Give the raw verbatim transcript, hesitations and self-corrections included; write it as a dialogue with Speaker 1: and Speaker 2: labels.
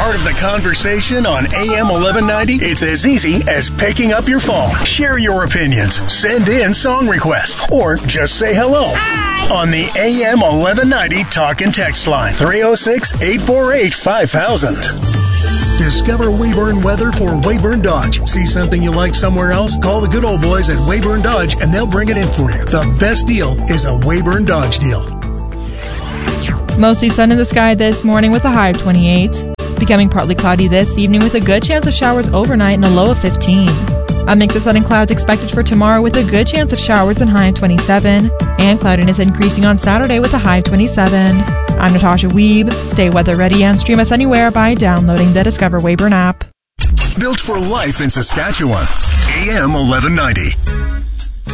Speaker 1: part of the conversation on A M eleven ninety? It's as easy as picking up your phone. Share your opinions, send in song requests, or just say hello. Hi. On the A M eleven ninety talk and text line, three oh six, eight four eight, five thousand. Discover Wayburn weather for Wayburn Dodge. See something you like somewhere else? Call the good old boys at Wayburn Dodge and they'll bring it in for you. The best deal is a Wayburn Dodge deal.
Speaker 2: Mostly sun in the sky this morning with a high of twenty-eight. Becoming partly cloudy this evening with a good chance of showers overnight and a low of fifteen. A mix of sun and clouds expected for tomorrow with a good chance of showers and high of twenty-seven. And cloudiness increasing on Saturday with a high of twenty-seven. I'm Natasha Weeb. Stay weather ready and stream us anywhere by downloading the Discover Wayburn app.
Speaker 1: Built for life in Saskatchewan. A M eleven ninety.